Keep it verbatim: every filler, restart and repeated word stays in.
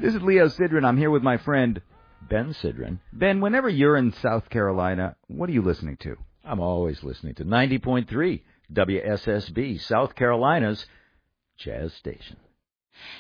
This is Leo Sidran. I'm here with my friend Ben Sidran. Ben. Whenever you're in South Carolina, what are you listening to? I'm always listening to ninety point three W S S B, South Carolina's Jazz Station.